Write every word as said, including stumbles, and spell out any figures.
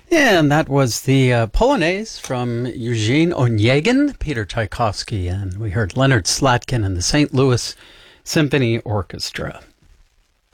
And that was the uh, Polonaise from Eugene Onegin, Peter Tchaikovsky, and we heard Leonard Slatkin and the Saint Louis Symphony Orchestra.